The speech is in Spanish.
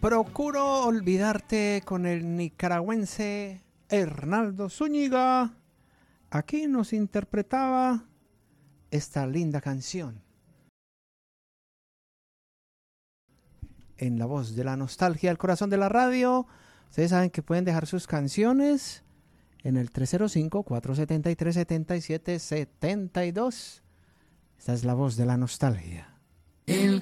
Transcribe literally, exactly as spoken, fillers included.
Procuro olvidarte con el nicaragüense Hernaldo Zúñiga. Aquí nos interpretaba esta linda canción en la voz de la nostalgia, el corazón de la radio. Ustedes saben que pueden dejar sus canciones en el tres cero cinco, cuatro siete tres, siete siete siete dos. Esta es la voz de la nostalgia. El